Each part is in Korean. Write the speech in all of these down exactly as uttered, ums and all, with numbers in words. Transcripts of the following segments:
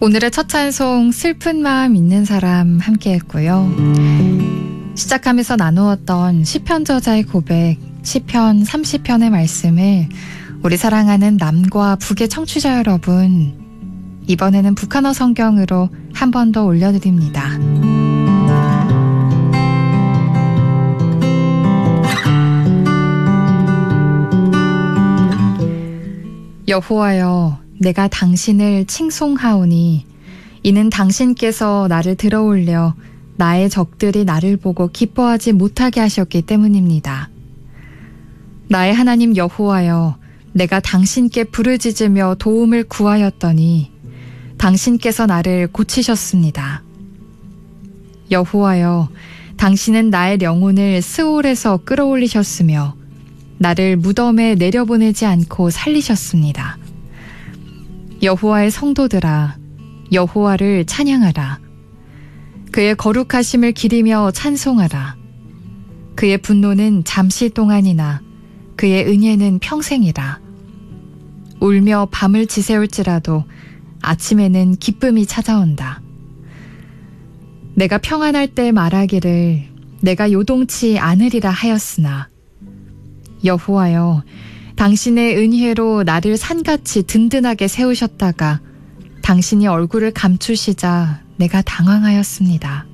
오늘의 첫 찬송 슬픈 마음 있는 사람 함께 했고요. 시작하면서 나누었던 시편 저자의 고백 시편 삼십 편의 말씀을 우리 사랑하는 남과 북의 청취자 여러분, 이번에는 북한어 성경으로 한 번 더 올려드립니다. 여호와여, 내가 당신을 칭송하오니 이는 당신께서 나를 들어올려 나의 적들이 나를 보고 기뻐하지 못하게 하셨기 때문입니다. 나의 하나님 여호와여, 내가 당신께 부르짖으며 도움을 구하였더니 당신께서 나를 고치셨습니다. 여호와여, 당신은 나의 영혼을 스올에서 끌어올리셨으며 나를 무덤에 내려보내지 않고 살리셨습니다. 여호와의 성도들아, 여호와를 찬양하라. 그의 거룩하심을 기리며 찬송하라. 그의 분노는 잠시 동안이나 그의 은혜는 평생이라. 울며 밤을 지새울지라도 아침에는 기쁨이 찾아온다. 내가 평안할 때 말하기를 내가 요동치 않으리라 하였으나 여호와여, 당신의 은혜로 나를 산같이 든든하게 세우셨다가 당신이 얼굴을 감추시자 내가 당황하였습니다.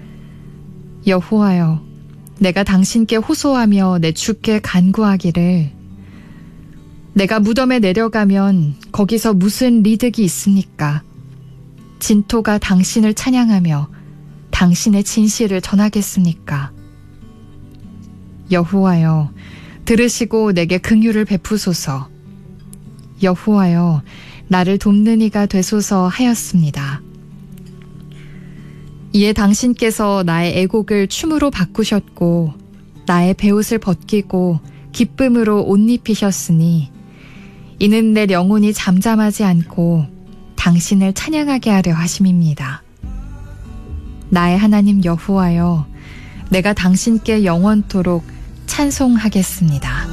여호와여, 내가 당신께 호소하며 내 주께 간구하기를 내가 무덤에 내려가면 거기서 무슨 리득이 있습니까? 진토가 당신을 찬양하며 당신의 진실을 전하겠습니까? 여호와여, 들으시고 내게 긍휼을 베푸소서. 여호와여, 나를 돕는 이가 되소서 하였습니다. 이에 당신께서 나의 애곡을 춤으로 바꾸셨고 나의 베옷을 벗기고 기쁨으로 옷 입히셨으니 이는 내 영혼이 잠잠하지 않고 당신을 찬양하게 하려 하심입니다. 나의 하나님 여호와여, 내가 당신께 영원토록 찬송하겠습니다.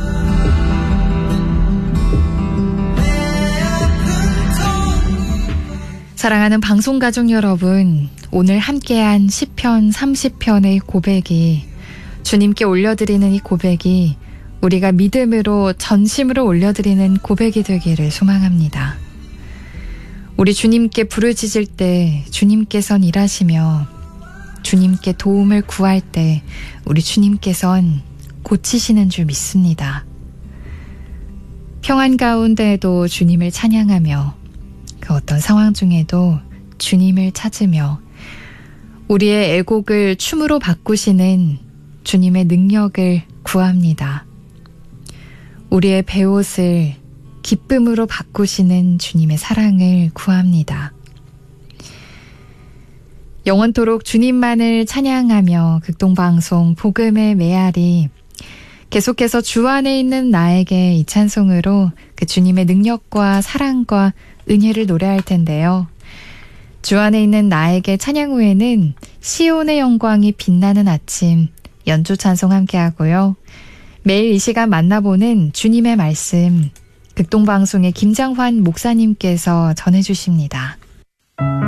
사랑하는 방송가족 여러분, 오늘 함께한 시편 삼십 편의 고백이, 주님께 올려드리는 이 고백이 우리가 믿음으로 전심으로 올려드리는 고백이 되기를 소망합니다. 우리 주님께 부르짖을 때 주님께선 일하시며 주님께 도움을 구할 때 우리 주님께선 고치시는 줄 믿습니다. 평안 가운데에도 주님을 찬양하며 그 어떤 상황 중에도 주님을 찾으며 우리의 애곡을 춤으로 바꾸시는 주님의 능력을 구합니다. 우리의 베옷을 기쁨으로 바꾸시는 주님의 사랑을 구합니다. 영원토록 주님만을 찬양하며 극동방송 복음의 메아리, 계속해서 주 안에 있는 나에게 이 찬송으로 그 주님의 능력과 사랑과 은혜를 노래할 텐데요. 주 안에 있는 나에게 찬양 후에는 시온의 영광이 빛나는 아침 연주 찬송 함께 하고요. 매일 이 시간 만나보는 주님의 말씀, 극동방송의 김장환 목사님께서 전해주십니다.